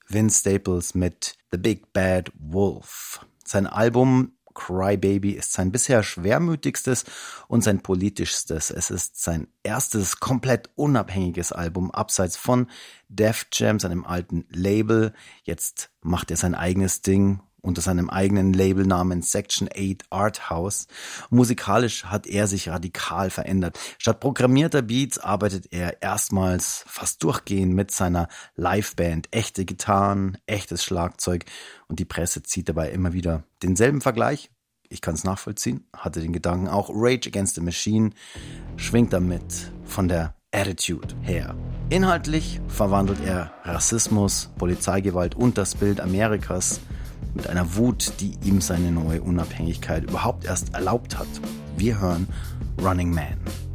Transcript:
Vince Staples mit The Big Bad Wolf. Sein Album Cry Baby ist sein bisher schwermütigstes und sein politischstes. Es ist sein erstes komplett unabhängiges Album, abseits von Def Jam, seinem alten Label. Jetzt macht er sein eigenes Ding unter seinem eigenen Labelnamen Section 8 Art House. Musikalisch hat er sich radikal verändert. Statt programmierter Beats arbeitet er erstmals fast durchgehend mit seiner Liveband. Echte Gitarren, echtes Schlagzeug und die Presse zieht dabei immer wieder denselben Vergleich. Ich kann es nachvollziehen, hatte den Gedanken auch. Rage Against the Machine schwingt damit von der Attitude her. Inhaltlich verwandelt er Rassismus, Polizeigewalt und das Bild Amerikas mit einer Wut, die ihm seine neue Unabhängigkeit überhaupt erst erlaubt hat. Wir hören Running Man.